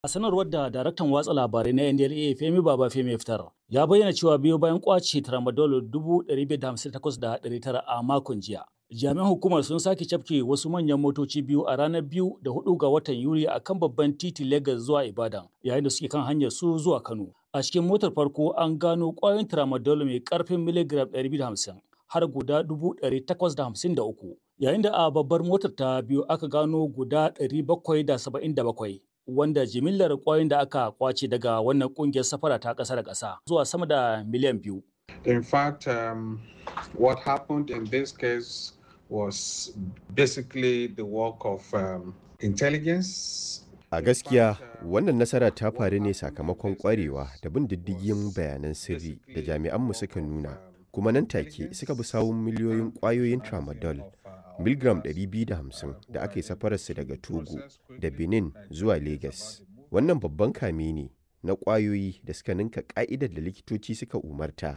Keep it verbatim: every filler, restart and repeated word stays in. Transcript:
A sanarwar da daraktan watsa labarai na N D L E A Femi Babafemi ya fitar, ya bayyana cewa biyo bayan kwace tramadol dubu ɗari biyar da hamsin da takwas da ɗari tara a makon jiya. Jami'an hukumar sun sake cafke wasu manyan motoci biyu a ranar biyu da hudu ga watan Yuli a kan babban titin Lagos zuwa Ibadan, yayin da suke kan hanyar su zuwa Kano. A cikin motar farko an gano ƙwayoyin tramadol mai ƙarfin miligram ɗari biyu da hamsin har guda dubu ɗari takwas da hamsin da uku, yayin da a babbar motar ta biyu aka gano guda ɗari bakwai da saba'in da bakwai. Wanda jimillar ƙwayoyin da aka kwace daga wannan ƙungiyar safara ta ƙasa da ƙasa zuwa sama da miliyan biyu. In fact, um, what happened in this case was basically the work of um, intelligence. A gaskiya, wannan nasara ta faru ne sakamakon ƙwarewa da bin diddigin bayanan sirri da jami'anmu suka nuna, kuma nan take suka bi sawun miliyoyin ƙwayoyin tramadol miligram ɗari biyu da hamsin da aka yi safararsu daga Togo da Benin zuwa Lagos. Wannan babban kame ne na ƙwayoyi da suka ninka ƙa'idar da likitoci suka umarta.